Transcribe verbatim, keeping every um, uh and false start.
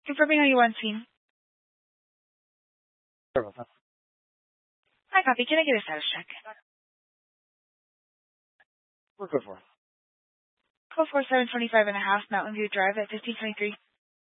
Confirming on you on scene. Sorry about that. Hi, copy. Can I get a status check? We're good for it. Code four seven twenty-five and a half, Mountain View Drive at fifteen twenty-three.